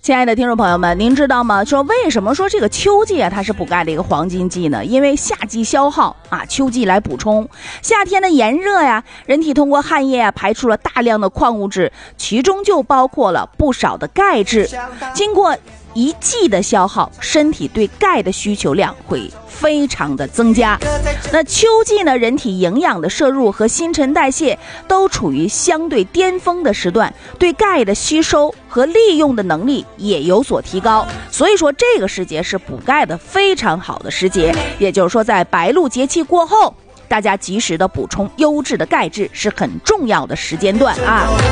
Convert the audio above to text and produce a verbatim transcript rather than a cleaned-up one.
亲爱的听众朋友们，您知道吗？说为什么说这个秋季啊，它是补钙的一个黄金季呢？因为夏季消耗啊，秋季来补充。夏天的炎热呀，人体通过汗液啊排出了大量的矿物质，其中就包括了不少的钙质。经过一季的消耗，身体对钙的需求量会非常的增加。那秋季呢，人体营养的摄入和新陈代谢都处于相对巅峰的时段，对钙的吸收和利用的能力也有所提高。所以说这个时节是补钙的非常好的时节，也就是说在白露节气过后，大家及时的补充优质的钙质是很重要的时间段啊。